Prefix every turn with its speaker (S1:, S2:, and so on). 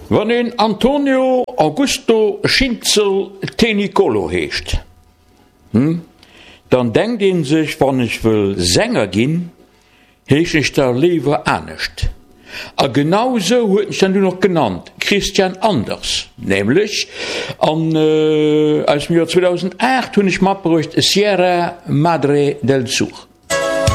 S1: Wann een Antonio Augusto Schinzel Tenicolo heescht, dann denkt ihn sich, wann ich will Sänger gehen, heech ich der Lewe ernstcht. A genauso huet ich dann du noch genannt, Christian Anders, nämlich als im Jahr 2008 hun ich Mapperucht Sierra Madre del Sur.